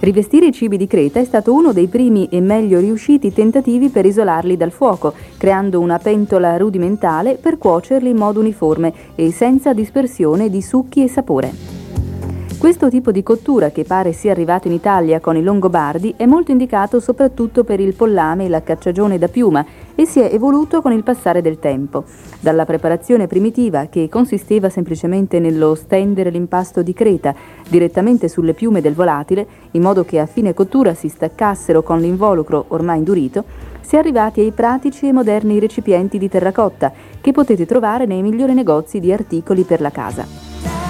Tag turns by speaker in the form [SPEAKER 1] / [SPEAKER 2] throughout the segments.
[SPEAKER 1] Rivestire i cibi di Creta è stato uno dei primi e meglio riusciti tentativi per isolarli dal fuoco, creando una pentola rudimentale per cuocerli in modo uniforme e senza dispersione di succhi e sapore. Questo tipo di cottura, che pare sia arrivato in Italia con i Longobardi, è molto indicato soprattutto per il pollame e la cacciagione da piuma e si è evoluto con il passare del tempo. Dalla preparazione primitiva, che consisteva semplicemente nello stendere l'impasto di Creta direttamente sulle piume del volatile, in modo che a fine cottura si staccassero con l'involucro ormai indurito, si è arrivati ai pratici e moderni recipienti di terracotta, che potete trovare nei migliori negozi di articoli per la casa.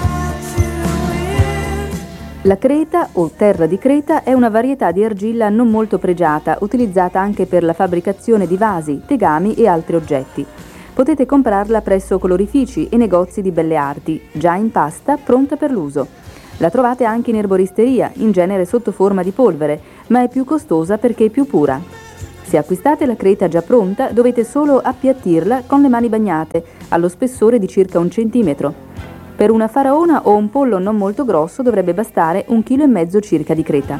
[SPEAKER 1] La creta o terra di Creta è una varietà di argilla non molto pregiata, utilizzata anche per la fabbricazione di vasi, tegami e altri oggetti. Potete comprarla presso colorifici e negozi di belle arti, già in pasta, pronta per l'uso. La trovate anche in erboristeria, in genere sotto forma di polvere, ma è più costosa perché è più pura. Se acquistate la creta già pronta, dovete solo appiattirla con le mani bagnate, allo spessore di circa 1 centimetro. Per una faraona o un pollo non molto grosso dovrebbe bastare 1,5 kg circa di creta.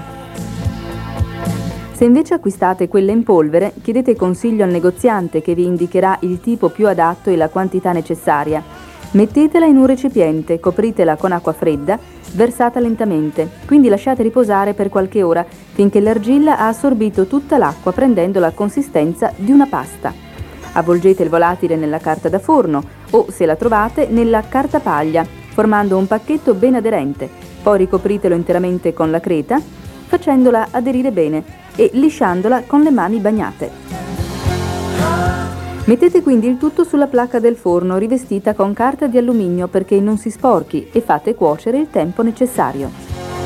[SPEAKER 1] Se invece acquistate quella in polvere, chiedete consiglio al negoziante che vi indicherà il tipo più adatto e la quantità necessaria. Mettetela in un recipiente, copritela con acqua fredda, versata lentamente, quindi lasciate riposare per qualche ora finché l'argilla ha assorbito tutta l'acqua prendendo la consistenza di una pasta. Avvolgete il volatile nella carta da forno o, se la trovate, nella carta paglia, formando un pacchetto ben aderente. Poi ricopritelo interamente con la creta, facendola aderire bene e lisciandola con le mani bagnate. Mettete quindi il tutto sulla placca del forno rivestita con carta di alluminio perché non si sporchi e fate cuocere il tempo necessario.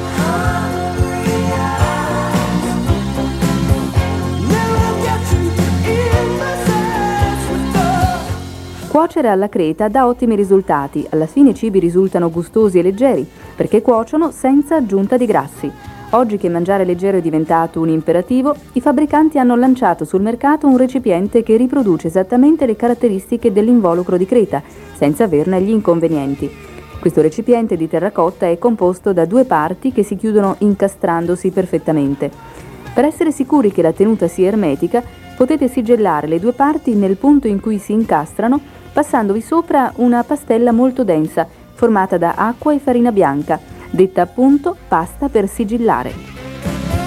[SPEAKER 1] Cuocere alla creta dà ottimi risultati, alla fine i cibi risultano gustosi e leggeri, perché cuociono senza aggiunta di grassi. Oggi che mangiare leggero è diventato un imperativo, i fabbricanti hanno lanciato sul mercato un recipiente che riproduce esattamente le caratteristiche dell'involucro di Creta, senza averne gli inconvenienti. Questo recipiente di terracotta è composto da 2 parti che si chiudono incastrandosi perfettamente. Per essere sicuri che la tenuta sia ermetica, potete sigillare le 2 parti nel punto in cui si incastrano, passandovi sopra una pastella molto densa, formata da acqua e farina bianca, detta appunto pasta per sigillare.